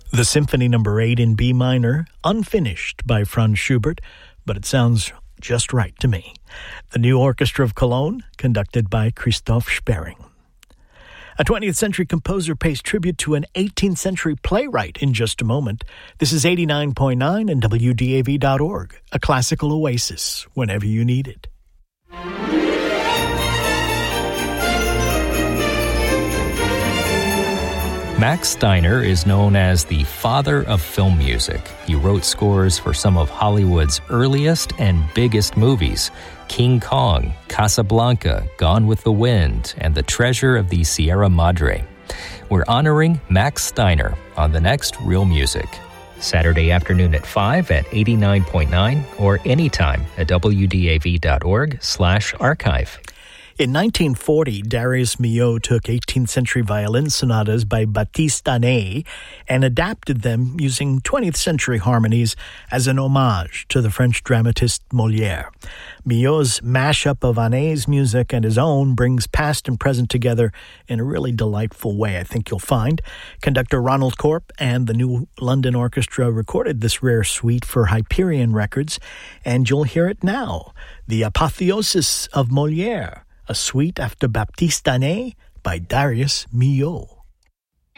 The Symphony No. 8 in B minor, unfinished by Franz Schubert, but it sounds just right to me. The New Orchestra of Cologne, conducted by Christoph Sperring. A 20th century composer pays tribute to an 18th century playwright in just a moment. This is 89.9 and WDAV.org, a classical oasis whenever you need it. Max Steiner is known as the father of film music. He wrote scores for some of Hollywood's earliest and biggest movies: King Kong, Casablanca, Gone with the Wind, and The Treasure of the Sierra Madre. We're honoring Max Steiner on the next Real Music. Saturday afternoon at 5 at 89.9 or anytime at wdav.org/archive. In 1940, Darius Milhaud took 18th century violin sonatas by Baptiste Donnay and adapted them using 20th century harmonies as an homage to the French dramatist Molière. Milhaud's mashup of Donnay's music and his own brings past and present together in a really delightful way, I think you'll find. Conductor Ronald Corp and the New London Orchestra recorded this rare suite for Hyperion Records, and you'll hear it now, the Apotheosis of Molière, a suite after Baptiste Donnay by Darius Milhaud.